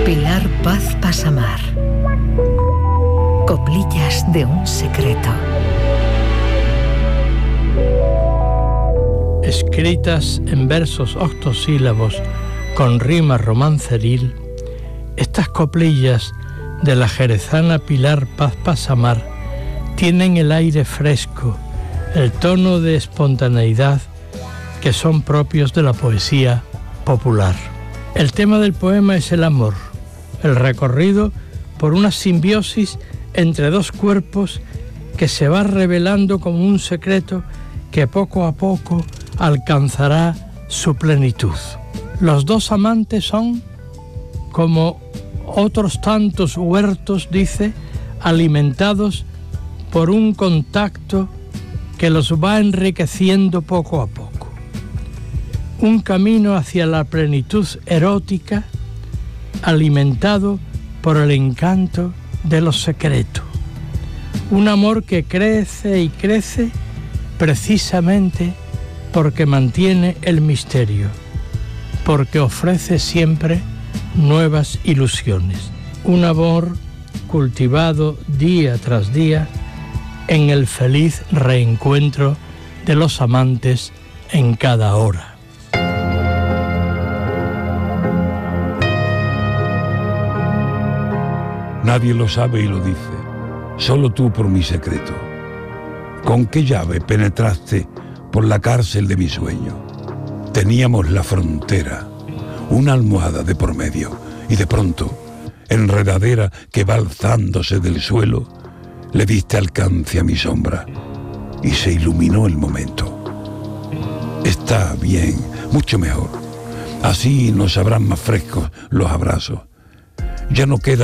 Pilar Paz Pasamar. Coplillas de un secreto. Escritas en versos octosílabos con rima romanceril, estas coplillas de la jerezana Pilar Paz Pasamar tienen el aire fresco, el tono de espontaneidad que son propios de la poesía popular. El tema del poema es el amor, el recorrido por una simbiosis entre dos cuerpos que se va revelando como un secreto que poco a poco alcanzará su plenitud. Los dos amantes son, como otros tantos huertos, dice, alimentados por un contacto que los va enriqueciendo poco a poco. Un camino hacia la plenitud erótica alimentado por el encanto de lo secreto. Un amor que crece y crece precisamente porque mantiene el misterio, porque ofrece siempre nuevas ilusiones. Un amor cultivado día tras día en el feliz reencuentro de los amantes en cada hora. Nadie lo sabe y lo dice, solo tú por mi secreto. ¿Con qué llave penetraste por la cárcel de mi sueño? Teníamos la frontera, una almohada de por medio, y de pronto, enredadera que va alzándose del suelo, le diste alcance a mi sombra, y se iluminó el momento. Está bien, mucho mejor. Así nos sabrán más frescos los abrazos. Ya no queda